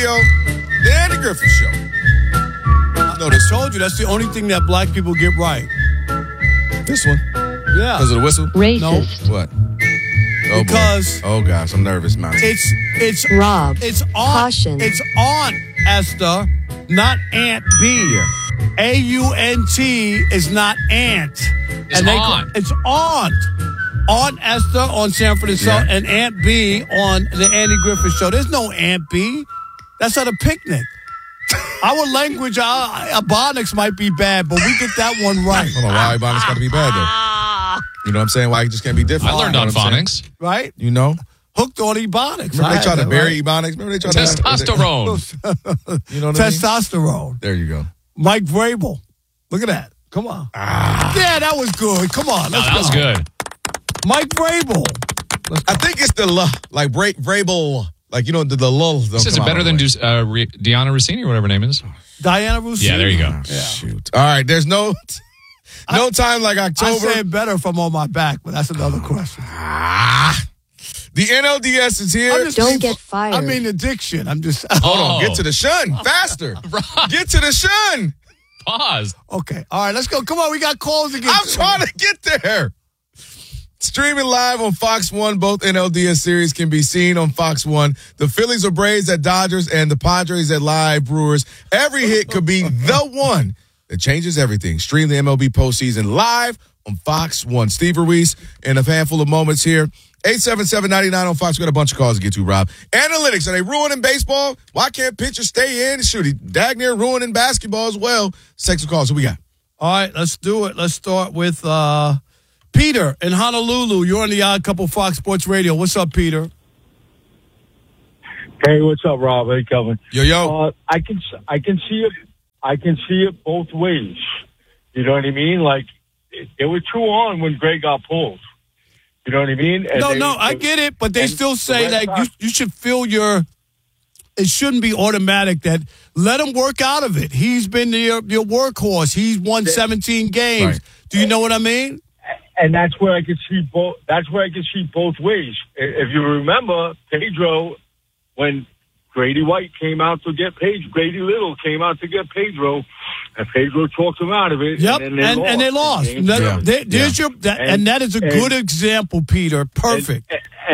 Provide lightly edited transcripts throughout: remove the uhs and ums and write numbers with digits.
Radio, The Andy Griffith Show. I told you, that's the only thing that black people get right. This one? Yeah. Because of the whistle? Racist. No. What? Oh, because boy. Oh gosh, I'm nervous, man. It's Rob. It's on. Caution. It's on, Esther, not Aunt B. Yeah. AUNT is not Aunt. It's on. It's Aunt. Aunt Esther on Sanford and Son, and Aunt B on the Andy Griffith Show. There's no Aunt B. That's at a picnic. Our language, Ebonics might be bad, but we get that one right. Hold on, why Ebonics got to be bad, though? You know what I'm saying? Why it just can't be different? I learned on phonics. Right? You know? Hooked on Ebonics. Remember they tried to bury Ebonics? Remember they tried Testosterone. You know what I mean? Testosterone. There you go. Mike Vrabel. Look at that. Come on. Yeah, that was good. Come on. No, that was good. Mike Vrabel. I think it's the like Vrabel. Like, you know, the lull. This is better than Deanna Rossini or whatever her name is. Diana Rossini. Yeah, there you go. Yeah. Shoot. All right, there's no time like October. I said better if I'm on my back, but that's another question. The NLDS is here. Don't get fired. I mean addiction. I'm just... Hold on. Get to the shun. Faster. Get to the shun. Pause. Okay. All right, let's go. Come on, we got calls again. I'm trying to get there. Streaming live on Fox 1, both NLDS series can be seen on Fox 1. The Phillies or Braves at Dodgers and the Padres at Live Brewers. Every hit could be the one that changes everything. Stream the MLB postseason live on Fox 1. Steve Ruiz in a handful of moments here. 877-99 on Fox. We got a bunch of calls to get to, Rob. Analytics, are they ruining baseball? Why can't pitchers stay in? Shoot, he daggone ruining basketball as well. Let's take some calls. What we got? All right, let's do it. Let's start with Peter in Honolulu. You're on the Odd Couple Fox Sports Radio. What's up, Peter? Hey, what's up, Rob? Hey, Kelvin. Yo. I can see it. I can see it both ways. You know what I mean? Like they were 2 on when Gray got pulled. You know what I mean? And I get it, but they still say that you should feel your. It shouldn't be automatic that let him work out of it. He's been your workhorse. He's won 17 games. Right. Do you know what I mean? And that's where I can see both. That's where I can see both ways. If you remember, Pedro, when Grady White came out to get Pedro, Grady Little came out to get Pedro, and Pedro talked him out of it. Yep, and they lost. And that is a good example, Peter. Perfect.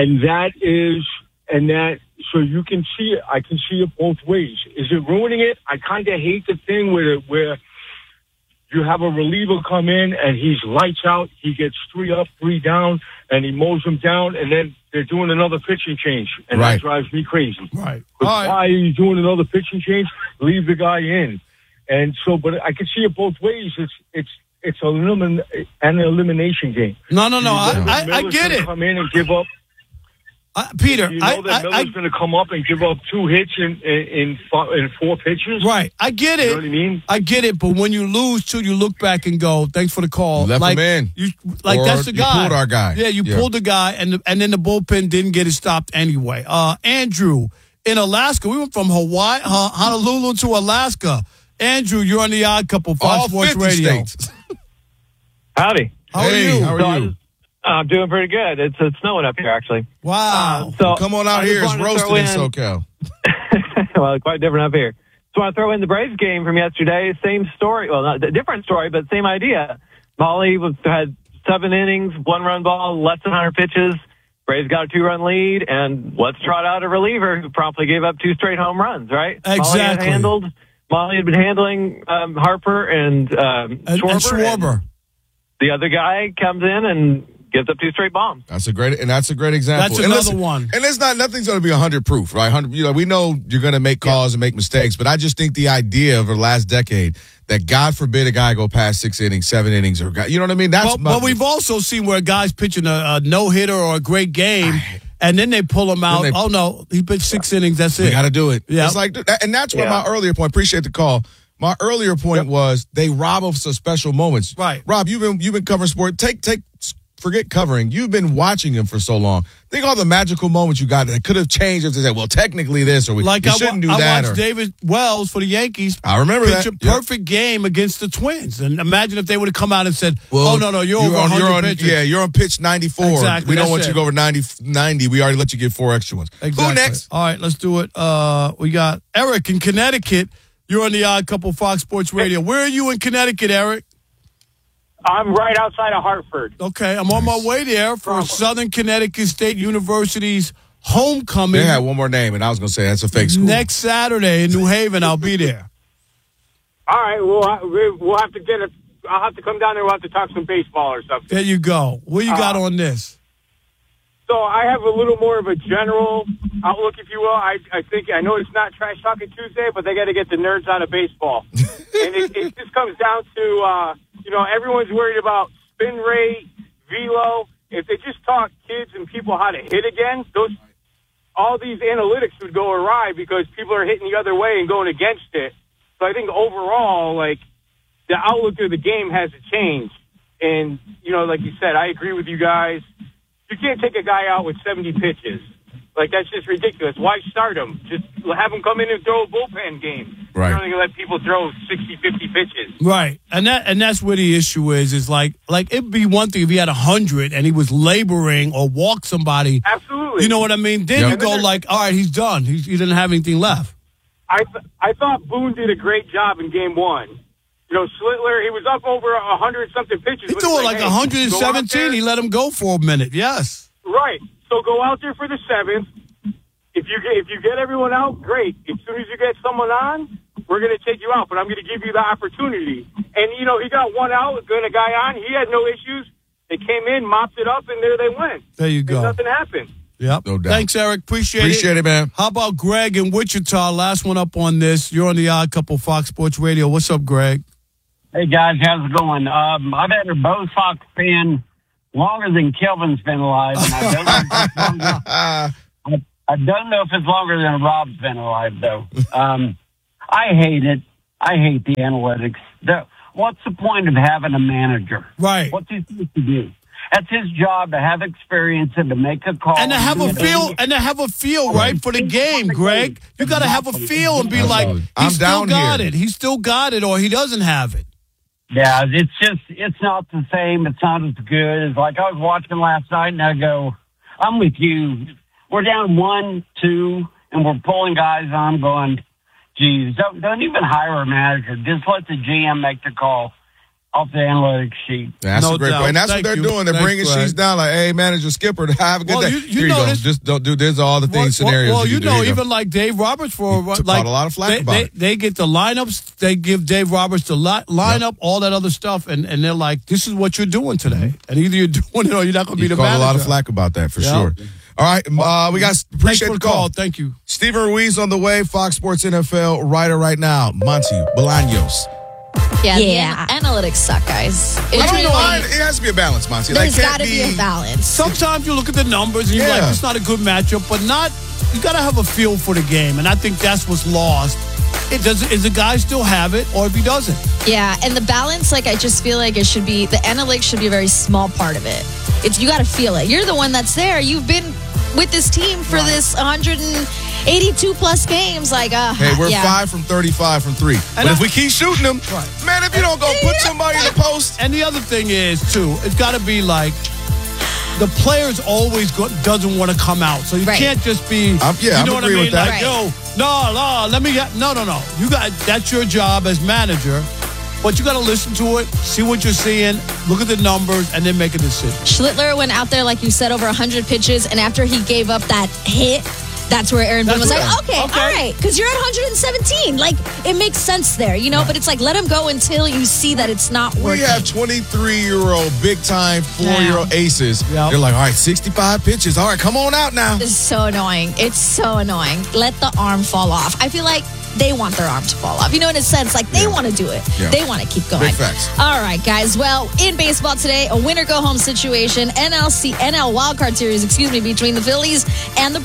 So you can see it. I can see it both ways. Is it ruining it? I kind of hate the thing where you have a reliever come in and he's lights out. He gets 3 up, 3 down, and he mows them down, and then they're doing another pitching change, and that drives me crazy. Right. Why are you doing another pitching change? Leave the guy in. And so, but I can see it both ways. It's an elimination game. No. I get it. Come in and give up. Peter, you know that Miller's going to come up and give up 2 hits in 4 pitches? Right. I get it. You know what I mean? I get it, but when you lose, too, you look back and go, thanks for the call. Left him in. That's the guy. You pulled our guy. Yeah, you pulled the guy, and then the bullpen didn't get it stopped anyway. Andrew, in Alaska, we went from Honolulu to Alaska. Andrew, you're on the Odd Couple, Fox Sports Radio. States. Howdy. How are you? I'm doing pretty good. It's snowing up here, actually. Wow. So come on out here. It's roasted in SoCal. Well, quite different up here. So I want to throw in the Braves game from yesterday. Same story. Well, not a different story, but same idea. Molly had 7 innings, 1-run ball, less than 100 pitches. Braves got a 2-run lead, and let's trot out a reliever who promptly gave up 2 straight home runs, right? Exactly. Molly had been handling Harper and Schwarber. And the other guy comes in and gives up 2 straight bombs. That's a great example. That's another one. And nothing's going to be 100 proof, right? 100. We know you're going to make calls and make mistakes, but I just think the idea of the last decade that God forbid a guy go past 6 innings, 7 innings, or you know what I mean? But we've also seen where guys pitching a no hitter or a great game. And then they pull him out. Oh, no, he pitched 6 innings. That's it. We got to do it. Yeah. It's like, and that's what my earlier point, appreciate the call. My earlier point was they rob us of special moments. Right. Rob, you've been covering sport. Take forget covering. You've been watching him for so long. Think all the magical moments you got that could have changed if they said, well, technically this, or we shouldn't do that. I watched David Wells for the Yankees. I remember pitch that. a perfect game against the Twins. And imagine if they would have come out and said, oh, no, you're over 100 pitches. Yeah, you're on pitch 94. Exactly, we don't want you to go over 90. We already let you get 4 extra ones. Exactly. Who next? All right, let's do it. We got Eric in Connecticut. You're on the Odd Couple Fox Sports Radio. Where are you in Connecticut, Eric? I'm right outside of Hartford. Okay, I'm on my way there for Southern Connecticut State University's homecoming. They had one more name, and I was going to say that's a fake school. Next Saturday in New Haven, I'll be there. All right, we'll have to get it. I'll have to come down there. We'll have to talk some baseball or something. There you go. What you got on this? So I have a little more of a general outlook, if you will. I know it's not Trash Talking Tuesday, but they got to get the nerds out of baseball. And it just comes down to, everyone's worried about spin rate, velo. If they just taught kids and people how to hit again, all these analytics would go awry because people are hitting the other way and going against it. So I think overall, the outlook of the game has to change. And, like you said, I agree with you guys. You can't take a guy out with 70 pitches. That's just ridiculous. Why start him? Just have him come in and throw a bullpen game. Right. You're only going to let people throw 60, 50 pitches. Right. And that's where the issue is like it'd be one thing if he had 100 and he was laboring or walked somebody. Absolutely. You know what I mean? Then you go all right, he's done. He didn't have anything left. I thought Boone did a great job in game one. Schlittler, he was up over 100-something pitches. He threw 117. He let him go for a minute. Yes. Right. So go out there for the 7th. If you get everyone out, great. As soon as you get someone on, we're going to take you out. But I'm going to give you the opportunity. And, he got one out, got a guy on. He had no issues. They came in, mopped it up, and there they went. There you go. Nothing happened. Yep. No doubt. Thanks, Eric. Appreciate it, man. How about Greg in Wichita? Last one up on this. You're on the Odd Couple Fox Sports Radio. What's up, Greg? Hey, guys. How's it going? I've had a Bo Sox fan longer than Kelvin's been alive, and I don't know if it's longer than Rob's been alive, though. I hate it. I hate the analytics. What's the point of having a manager? Right. What's he supposed to do? That's his job, to have experience and to make a call. And to have a feel, right, for the game, Greg. You got to have a feel and be like, he still got it. He still got it, or he doesn't have it. Yeah, it's not the same. It's not as good. It's like I was watching last night, and I go, I'm with you. We're down 1-2, and we're pulling guys on, going, geez, don't even hire a manager. Just let the GM make the call off the analytics sheet. That's a great point. And that's what they're doing. They're bringing sheets down like, hey, manager, skipper, have a good day. Here you go. Just don't do this. All the things, scenarios. Well, even like Dave Roberts caught a lot of flack about it. They get the lineups. They give Dave Roberts the lineup, all that other stuff, and they're like, this is what you're doing today. And either you're doing it or you're not going to be the manager. Caught a lot of fhlack about that for sure. All right, we appreciate the call. Thank you. Steven Ruiz on the way, Fox Sports NFL writer right now, Monty Bolaños. Yeah. Analytics suck, guys. I don't know why. It has to be a balance, Monty. There's got to be a balance. Sometimes you look at the numbers and you're like, it's not a good matchup, but you got to have a feel for the game, and I think that's what's lost. Is the guy still have it, or if he doesn't? Yeah, and the balance, I just feel like the analytics should be a very small part of it. You got to feel it. You're the one that's there. You've been with this team for this 182 plus games. Hey, we're 5 from 35 from 3. But if we keep shooting them, man, if you don't go put somebody in the post. And the other thing is, too, it's got to be the players always doesn't want to come out. So you can't just be, you know what I mean? With that. Let me get, no. That's your job as manager. But you got to listen to it, see what you're seeing, look at the numbers, and then make a decision. Schlittler went out there, like you said, over 100 pitches, and after he gave up that hit, that's where Aaron Boone was okay, all right, because you're at 117. It makes sense there, but it's let him go until you see that it's not working. We have 23-year-old, big-time, 4-year-old aces. Yep. They're like, all right, 65 pitches. All right, come on out now. It's so annoying. Let the arm fall off. I feel like they want their arm to fall off. In a sense, they want to do it. Yeah. They want to keep going. Big facts. All right, guys. Well, in baseball today, a winner-go-home situation. NL Wildcard Series, between the Phillies and the Braves.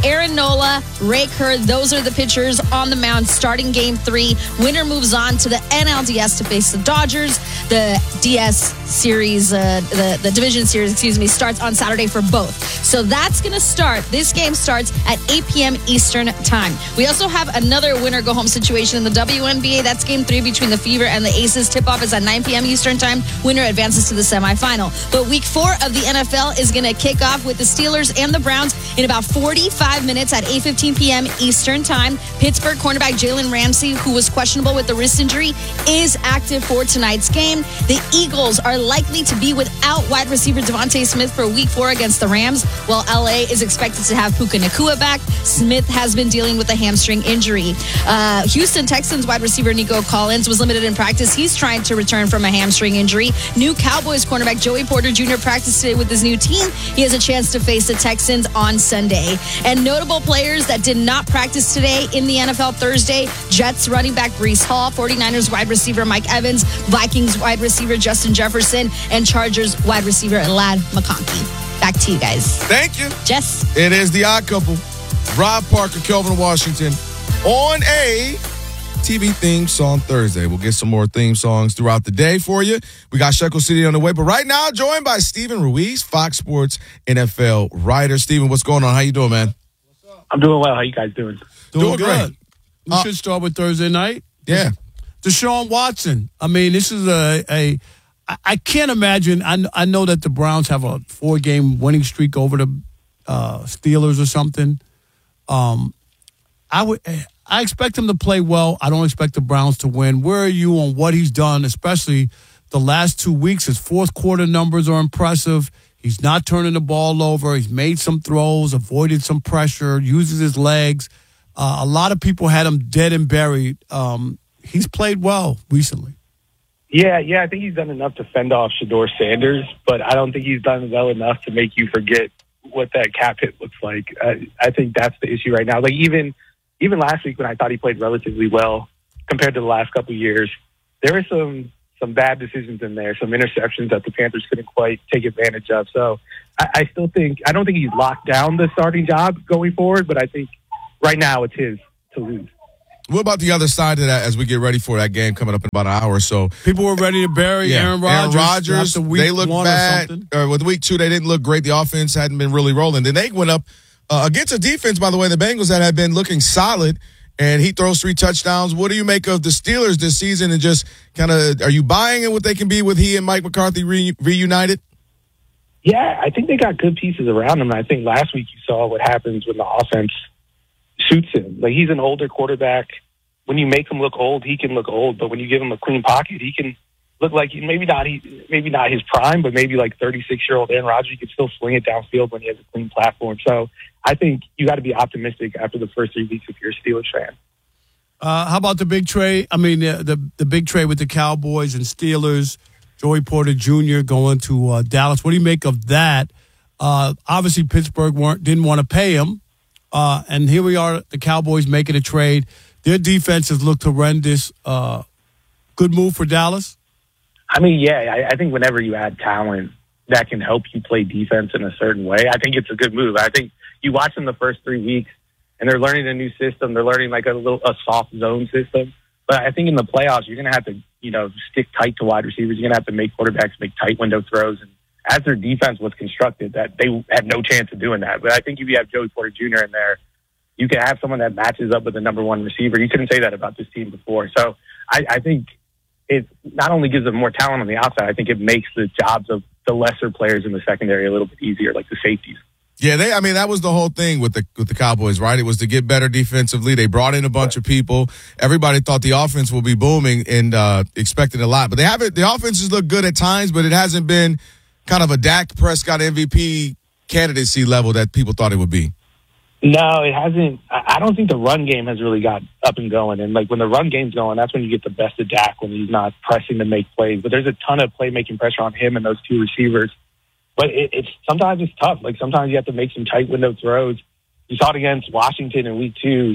Aaron Nola, Ray Kerr, those are the pitchers on the mound starting Game 3. Winner moves on to the NLDS to face the Dodgers. The DS series, the division series, starts on Saturday for both. So that's going to start. This game starts at 8 p.m. Eastern time. We also have another winner-go-home situation in the WNBA. That's Game 3 between the Fever and the Aces. Tip-off is at 9 p.m. Eastern time. Winner advances to the semifinal. But Week 4 of the NFL is going to kick off with the Steelers and the Browns in about 45 minutes at 8:15 p.m. Eastern time. Pittsburgh cornerback Jalen Ramsey, who was questionable with the wrist injury, is active for tonight's game. The Eagles are likely to be without wide receiver Devontae Smith for Week 4 against the Rams, while LA is expected to have Puka Nacua back. Smith has been dealing with a hamstring injury. Houston Texans wide receiver Nico Collins was limited in practice. He's trying to return from a hamstring injury. New Cowboys cornerback Joey Porter Jr. practiced today with his new team. He has a chance to face the Texans on Sunday. And notable players that did not practice today in the NFL Thursday: Jets running back Breece Hall, 49ers wide receiver Mike Evans, Vikings wide receiver Justin Jefferson, and Chargers wide receiver Ladd McConkey. Back to you guys. Thank you. Jess. It is The Odd Couple. Rob Parker, Kelvin Washington on a TV theme song Thursday. We'll get some more theme songs throughout the day for you. We got Shekel City on the way, but right now joined by Steven Ruiz, Fox Sports NFL writer. Steven, what's going on? How you doing, man? I'm doing well. How you guys doing? Doing good. We should start with Thursday night. Yeah. Deshaun Watson. I mean, this is I can't imagine. I know that the Browns have a 4-game winning streak over the Steelers or something. I expect him to play well. I don't expect the Browns to win. Where are you on what he's done, especially the last 2 weeks? His fourth quarter numbers are impressive. He's not turning the ball over. He's made some throws, avoided some pressure, uses his legs. A lot of people had him dead and buried. He's played well recently. Yeah, I think he's done enough to fend off Shedeur Sanders, but I don't think he's done well enough to make you forget what that cap hit looks like. I think that's the issue right now. Like even last week when I thought he played relatively well compared to the last couple of years, there were some bad decisions in there, some interceptions that the Panthers couldn't quite take advantage of. So I don't think he's locked down the starting job going forward, but I think right now it's his to lose. What about the other side of that as we get ready for that game coming up in about an hour or so? People were ready to bury Aaron Rodgers. They looked bad. With week 2, they didn't look great. The offense hadn't been really rolling. Then they went up against a defense, by the way, the Bengals that had been looking solid, and he throws 3 touchdowns. What do you make of the Steelers this season, and just kind of are you buying in what they can be with he and Mike McCarthy reunited? Yeah, I think they got good pieces around him. I think last week you saw what happens when the offense suits him. Like, he's an older quarterback. When you make him look old, he can look old. But when you give him a clean pocket, he can look like maybe not his prime, but maybe like 36-year-old Aaron Rodgers. He can still sling it downfield when he has a clean platform. So I think you got to be optimistic after the first 3 weeks if you're a Steelers fan. How about the big trade? I mean, the big trade with the Cowboys and Steelers. Joey Porter Jr. going to Dallas. What do you make of that? Obviously, Pittsburgh didn't want to pay him. And here we are, the Cowboys making a trade. Their defense has looked horrendous. Good move for Dallas? I mean, yeah, I think whenever you add talent that can help you play defense in a certain way, I think it's a good move. I think you watch them the first 3 weeks, and they're learning a new system. They're learning like a soft zone system. But I think in the playoffs, you're going to have to, stick tight to wide receivers. You're going to have to make quarterbacks make tight window throws. And as their defense was constructed, that they had no chance of doing that. But I think if you have Joey Porter Jr. in there, you can have someone that matches up with the number one receiver. You couldn't say that about this team before. So I think it not only gives them more talent on the outside, I think it makes the jobs of the lesser players in the secondary a little bit easier, like the safeties. Yeah, that was the whole thing with the Cowboys, right? It was to get better defensively. They brought in a bunch of people. Everybody thought the offense will be booming and expected a lot. But the offenses look good at times, but it hasn't been kind of a Dak Prescott MVP candidacy level that people thought it would be. No, it hasn't. I don't think the run game has really got up and going. And like when the run game's going, that's when you get the best of Dak, when he's not pressing to make plays. But there's a ton of playmaking pressure on him and those 2 receivers. But sometimes it's tough. Like sometimes you have to make some tight window throws. You saw it against Washington in week 2.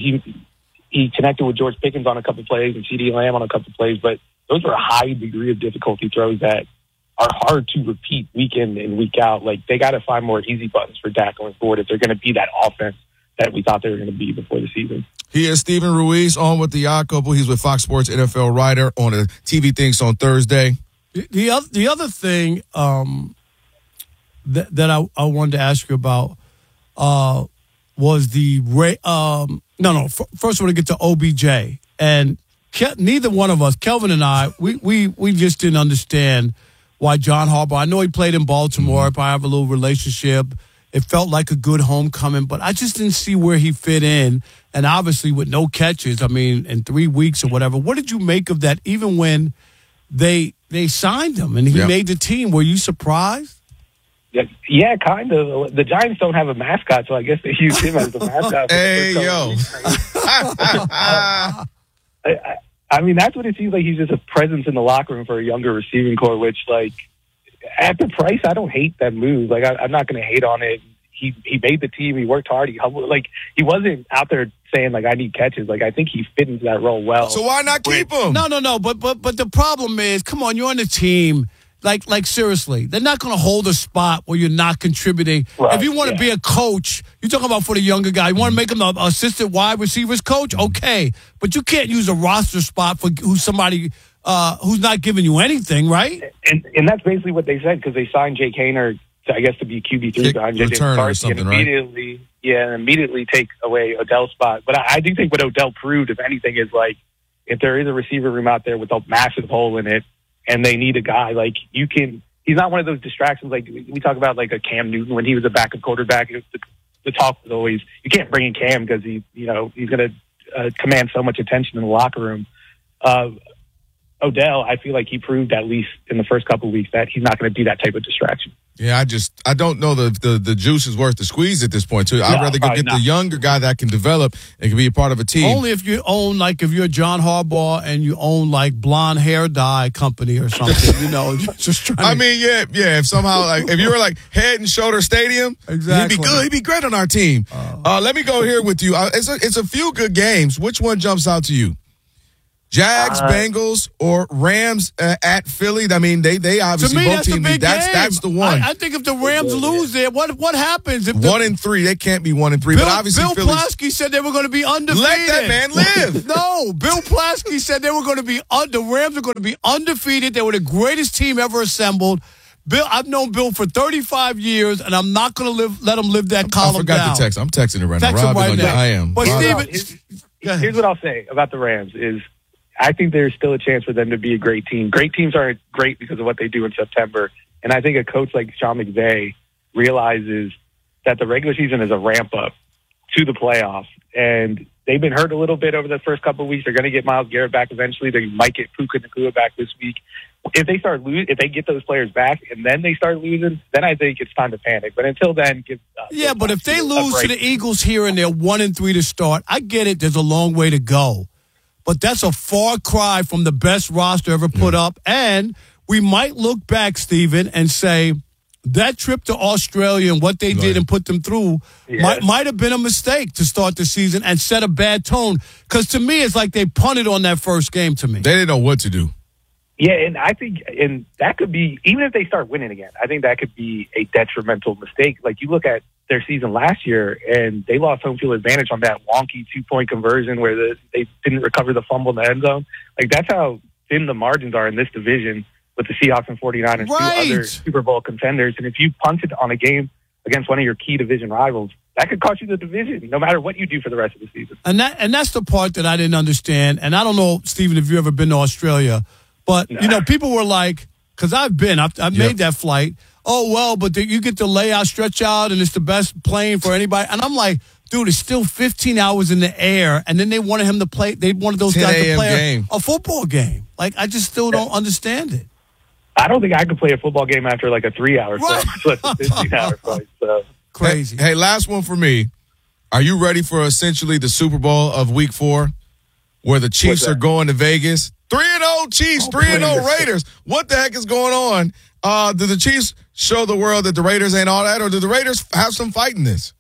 He connected with George Pickens on a couple plays and CeeDee Lamb on a couple plays. But those are a high degree of difficulty throws that are hard to repeat week in and week out. Like they got to find more easy buttons for Dak going forward if they're going to be that offense that we thought they were going to be before the season. He is Steven Ruiz on with the Odd Couple. He's with Fox Sports NFL writer on the TV Things on Thursday. The other thing that I wanted to ask you about was the first I want to get to OBJ, and neither one of us, Kelvin and I, we just didn't understand why John Harbaugh. I know he played in Baltimore. I have a little relationship. It felt like a good homecoming, but I just didn't see where he fit in. And obviously with no catches, I mean, in 3 weeks or whatever. What did you make of that? Even when they signed him and he made the team, were you surprised? Yeah, kind of. The Giants don't have a mascot, so I guess they use him as the mascot. Hey, yo. I mean, that's what it seems like. He's just a presence in the locker room for a younger receiving core, which, like, at the price, I don't hate that move. Like, I'm not going to hate on it. He made the team. He worked hard. He wasn't out there saying, like, I need catches. Like, I think he fit into that role well. So why not keep him? No. But the problem is, come on, you're on the team. Like seriously, they're not going to hold a spot where you're not contributing. Right, if you want to be a coach, you're talking about for the younger guy. You want to make him an assistant wide receivers coach, okay? But you can't use a roster spot for somebody who's not giving you anything, right? And that's basically what they said because they signed Jake Haener, I guess, to be QB3 behind J.J. McCarthy, and immediately take away Odell's spot. But I do think what Odell proved, if anything, is like if there is a receiver room out there with a massive hole in it, and they need a guy like you can. He's not one of those distractions like we talk about, like a Cam Newton when he was a backup quarterback. The talk was always you can't bring in Cam because he's going to command so much attention in the locker room. Odell, I feel like he proved at least in the first couple of weeks that he's not going to be that type of distraction. Yeah, I don't know the juice is worth the squeeze at this point, too. I'd rather go get the younger guy that can develop and can be a part of a team. Only if you own, like, if you're John Harbaugh and you own, like, blonde hair dye company or something, just trying I mean, yeah, if somehow, like, if you were, like, Head and Shoulder Stadium, exactly. He'd be good. He'd be great on our team. Let me go here with you. It's a few good games. Which one jumps out to you? Jags, Bengals, or Rams at Philly? I mean, they obviously to me, both teams. That's the one. I think if the Rams lose there, what happens? If 1-3, they can't be 1-3. But obviously, Bill Plaschke said they were going to be undefeated. Let that man live. No, Bill Plaschke said they were going to be the Rams are going to be undefeated. They were the greatest team ever assembled. Bill, I've known Bill for 35 years, and I'm not going to let him live that column down. I forgot to text. I'm texting it right now. Rob right now. I am. But here's what I'll say about the Rams is I think there's still a chance for them to be a great team. Great teams aren't great because of what they do in September. And I think a coach like Sean McVay realizes that the regular season is a ramp up to the playoffs. And they've been hurt a little bit over the first couple of weeks. They're going to get Myles Garrett back eventually. They might get Puka Nacua back this week. If they get those players back and then they start losing, then I think it's time to panic. But until then, but if they lose to the Eagles here and they're 1-3 to start, I get it. There's a long way to go. But that's a far cry from the best roster ever put up. And we might look back, Steven, and say that trip to Australia and what they did and put them through might have been a mistake to start the season and set a bad tone. Because to me, it's like they punted on that first game to me. They didn't know what to do. Yeah, and I think that could be, even if they start winning again, I think that could be a detrimental mistake. Like you look at their season last year, and they lost home field advantage on that wonky 2-point conversion where they didn't recover the fumble in the end zone. Like that's how thin the margins are in this division with the Seahawks and 49ers, two other Super Bowl contenders. And if you punted on a game against one of your key division rivals, that could cost you the division, no matter what you do for the rest of the season. And that's the part that I didn't understand. And I don't know, Steven, if you've ever been to Australia, but people were like, because I've made that flight. Oh, well, but you get to lay out, stretch out, and it's the best plane for anybody. And I'm like, dude, it's still 15 hours in the air. And then they wanted him to play. They wanted those guys to play a football game. Like, I just still don't understand it. I don't think I could play a football game after like a 3-hour flight, much less a 15-hour flight. So. Crazy. Hey, last one for me. Are you ready for essentially the Super Bowl of Week 4, where the Chiefs are going to Vegas? 3-0 Chiefs, 3-0 Raiders. What the heck is going on? Do the Chiefs show the world that the Raiders ain't all that, or do the Raiders have some fight in this?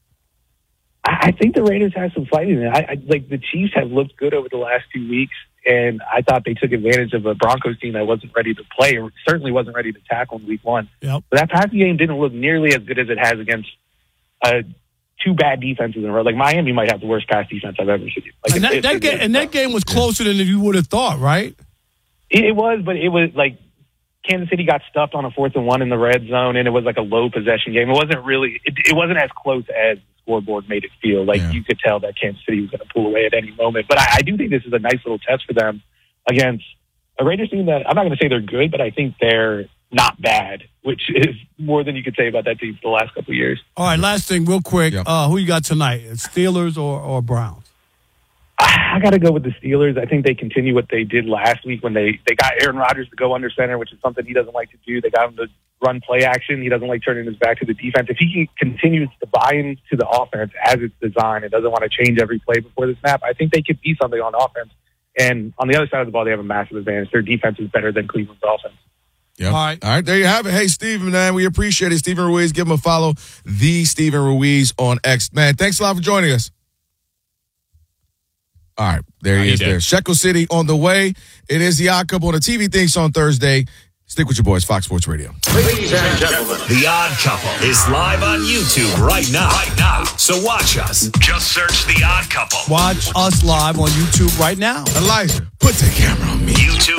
I think the Raiders have some fight in it. Like the Chiefs have looked good over the last 2 weeks, and I thought they took advantage of a Broncos team that wasn't ready to play, or certainly wasn't ready to tackle in Week 1. Yep. But that passing game didn't look nearly as good as it has against a two bad defenses in a row. Like Miami might have the worst pass defense I've ever seen. Like that game was closer than you would have thought, right? It was, but it was like Kansas City got stuffed on a 4th and 1 in the red zone, and it was like a low possession game. It wasn't really, it wasn't as close as the scoreboard made it feel. Like you could tell that Kansas City was going to pull away at any moment. But I do think this is a nice little test for them against a Raiders team that I'm not going to say they're good, but I think they're not bad, which is more than you could say about that team for the last couple of years. All right, last thing, real quick. Who you got tonight? Steelers or Browns? I got to go with the Steelers. I think they continue what they did last week when they got Aaron Rodgers to go under center, which is something he doesn't like to do. They got him to run play action. He doesn't like turning his back to the defense. If he continues to buy into the offense as it's designed and doesn't want to change every play before the snap, I think they could be something on offense. And on the other side of the ball, they have a massive advantage. Their defense is better than Cleveland's offense. Yep. All right, there you have it. Hey, Steven, man, we appreciate it. Steven Ruiz, give him a follow. The Steven Ruiz on X. Man, thanks a lot for joining us. All right, there he is there. Shekel City on the way. It is the Odd Couple on the TV Things on Thursday. Stick with your boys, Fox Sports Radio. Ladies and gentlemen, The Odd Couple is live on YouTube right now. So watch us. Just search The Odd Couple. Watch us live on YouTube right now. Elijah, put the camera on me.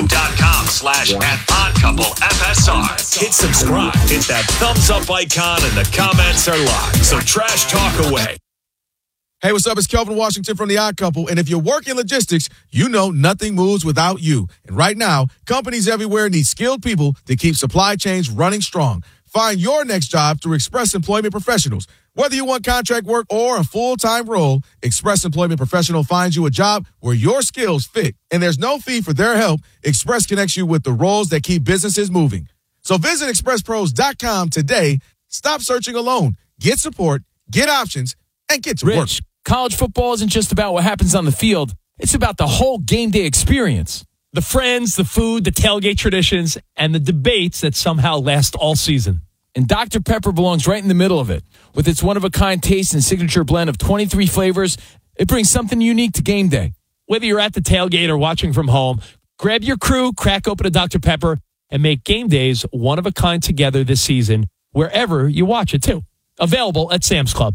YouTube.com/@oddcouplefsr. Hit subscribe. Hit that thumbs up icon and the comments are live. So trash talk away. Hey, what's up? It's Kelvin Washington from The Odd Couple. And if you're working logistics, you know nothing moves without you. And right now, companies everywhere need skilled people to keep supply chains running strong. Find your next job through Express Employment Professionals. Whether you want contract work or a full-time role, Express Employment Professional finds you a job where your skills fit. And there's no fee for their help. Express connects you with the roles that keep businesses moving. So visit expresspros.com today. Stop searching alone. Get support, get options, and get to work. College football isn't just about what happens on the field. It's about the whole game day experience. The friends, the food, the tailgate traditions, and the debates that somehow last all season. And Dr. Pepper belongs right in the middle of it. With its one-of-a-kind taste and signature blend of 23 flavors, it brings something unique to game day. Whether you're at the tailgate or watching from home, grab your crew, crack open a Dr. Pepper, and make game days one-of-a-kind together this season, wherever you watch it, too. Available at Sam's Club.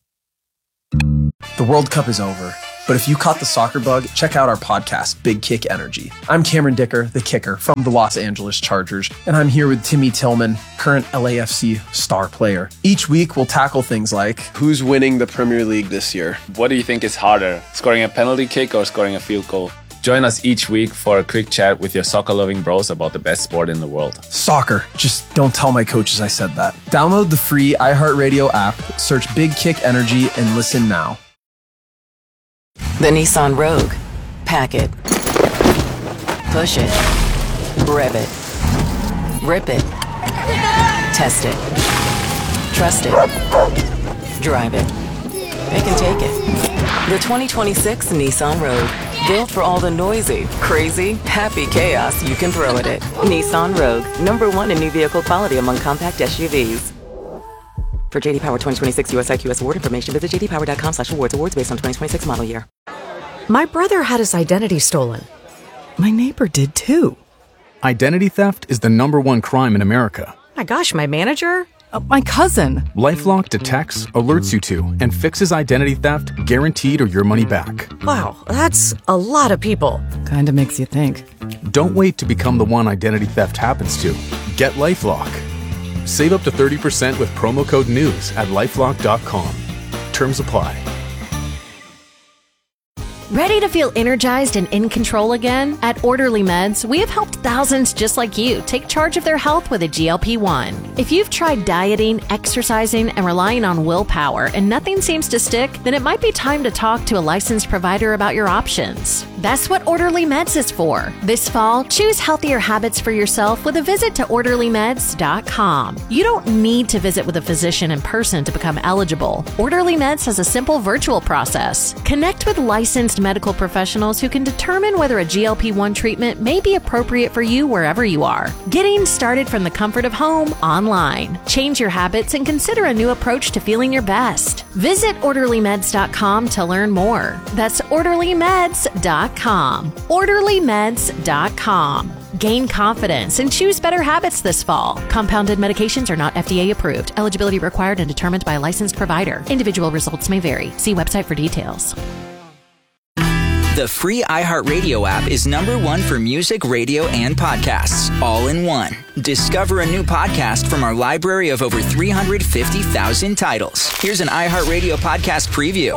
The World Cup is over, but if you caught the soccer bug, check out our podcast, Big Kick Energy. I'm Cameron Dicker, the kicker from the Los Angeles Chargers, and I'm here with Timmy Tillman, current LAFC star player. Each week, we'll tackle things like, who's winning the Premier League this year? What do you think is harder, scoring a penalty kick or scoring a field goal? Join us each week for a quick chat with your soccer-loving bros about the best sport in the world. Soccer. Just don't tell my coaches I said that. Download the free iHeartRadio app, search Big Kick Energy, and listen now. The Nissan Rogue. Pack it. Push it. Rev it. Rip it. Test it. Trust it. Drive it. They can take it. The 2026 Nissan Rogue. Built for all the noisy, crazy, happy chaos you can throw at it. Nissan Rogue. #1 in new vehicle quality among compact SUVs. For JD Power 2026 US IQS award information, visit jdpower.com/awards. Awards based on 2026 model year. My brother had his identity stolen. My neighbor did too. Identity theft is the #1 crime in America. My gosh, my manager? My cousin. LifeLock detects, alerts you to, and fixes identity theft guaranteed or your money back. Wow, that's a lot of people. Kinda makes you think. Don't wait to become the one identity theft happens to. Get LifeLock. Save up to 30% with promo code NEWS at LifeLock.com. Terms apply. Ready to feel energized and in control again? At Orderly Meds, we have helped thousands just like you take charge of their health with a GLP-1. If you've tried dieting, exercising, and relying on willpower and nothing seems to stick, then it might be time to talk to a licensed provider about your options. That's what Orderly Meds is for. This fall, choose healthier habits for yourself with a visit to OrderlyMeds.com. You don't need to visit with a physician in person to become eligible. Orderly Meds has a simple virtual process. Connect with licensed medical professionals who can determine whether a GLP-1 treatment may be appropriate for you wherever you are. Getting started from the comfort of home online. Change your habits and consider a new approach to feeling your best. Visit OrderlyMeds.com to learn more. That's OrderlyMeds.com. OrderlyMeds.com. Gain confidence and choose better habits this fall. Compounded medications are not FDA approved. Eligibility required and determined by a licensed provider. Individual results may vary. See website for details. The free iHeartRadio app is #1 for music, radio, and podcasts, all in one. Discover a new podcast from our library of over 350,000 titles. Here's an iHeartRadio podcast preview.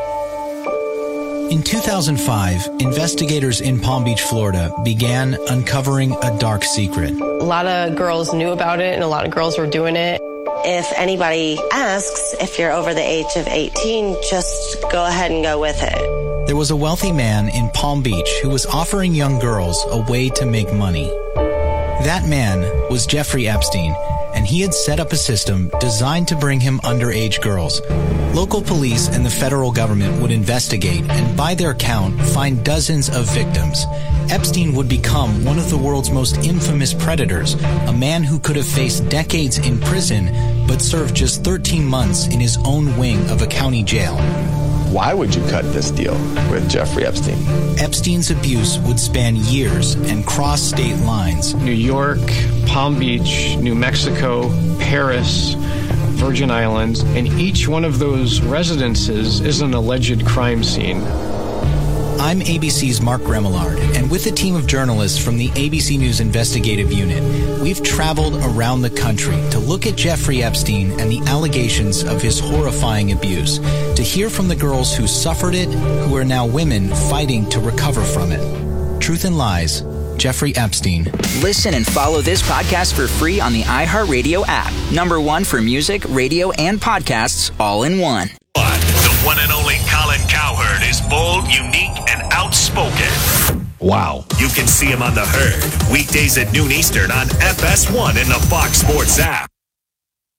In 2005, investigators in Palm Beach, Florida, began uncovering a dark secret. A lot of girls knew about it, and a lot of girls were doing it. If anybody asks if you're over the age of 18, just go ahead and go with it. There was a wealthy man in Palm Beach who was offering young girls a way to make money. That man was Jeffrey Epstein, and he had set up a system designed to bring him underage girls. Local police and the federal government would investigate and, by their count, find dozens of victims. Epstein would become one of the world's most infamous predators, a man who could have faced decades in prison but served just 13 months in his own wing of a county jail. Why would you cut this deal with Jeffrey Epstein? Epstein's abuse would span years and cross state lines. New York, Palm Beach, New Mexico, Paris, Virgin Islands, and each one of those residences is an alleged crime scene. I'm ABC's Mark Remillard, and with a team of journalists from the ABC News Investigative Unit, we've traveled around the country to look at Jeffrey Epstein and the allegations of his horrifying abuse, to hear from the girls who suffered it, who are now women fighting to recover from it. Truth and Lies, Jeffrey Epstein. Listen and follow this podcast for free on the iHeartRadio app. #1 for music, radio, and podcasts, all in one. The one and only Colin Cowherd is bold, unique, and outspoken. Wow. You can see him on The Herd, weekdays at noon Eastern on FS1 and the Fox Sports app.